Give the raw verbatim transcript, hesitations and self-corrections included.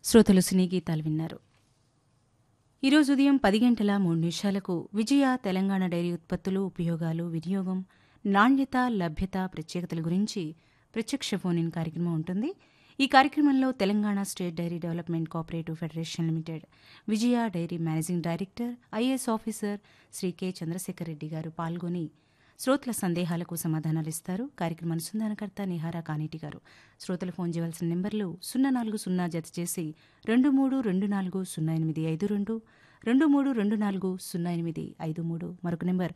శ్రోతలు సినీ గీతాలు విన్నారు. ఈరోజు ఉదయం పది గంటల మూడు నిమిషాలకు విజయ తెలంగాణ డైరీ ఉత్పత్తులు, ఉపయోగాలు, వినియోగం, నాణ్యత, లభ్యత, ప్రత్యేకతల గురించి ప్రత్యక్ష ఫోన్ ఇన్ కార్యక్రమం ఉంటుంది. ఈ కార్యక్రమంలో Telangana state dairy development cooperative federation limited విజయ dairy managing director, IAS officer Shri K Chandrasekhar Reddy గారు పాల్గొని శ్రోతల సందేహాలకు సమాధానాలిస్తారు. కార్యక్రమ అనుసంధానకర్త నిహారా కానేటి గారు. శ్రోతలు ఫోన్ చేయవలసిన నెంబర్లు సున్నా నాలుగు సున్నా జత చేసి రెండు మూడు రెండు నాలుగు సున్నా ఎనిమిది ఐదు రెండు, రెండు మూడు రెండు నాలుగు సున్నా ఎనిమిది ఐదు మూడు, మరొక నెంబర్